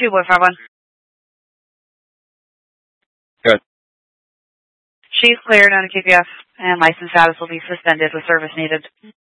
Boy 51. Good. She's cleared on a KPF, and license status will be suspended with service needed.